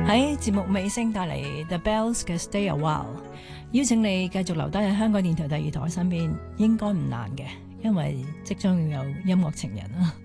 喺節目尾聲帶嚟 The Bells 嘅 Stay a While， 邀請你繼續留低喺香港電台第二台身邊，應該唔難嘅，因為即將要有音樂情人啦。